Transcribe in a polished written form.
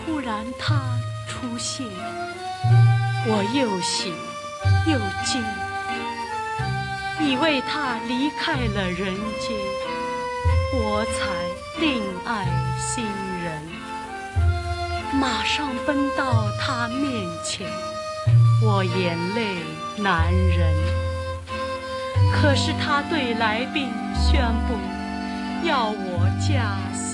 突然他出现，我又喜又惊，以为他离开了人间，我才另爱新人。马上奔到他面前，我眼泪难忍。可是他对来宾宣布，要我嫁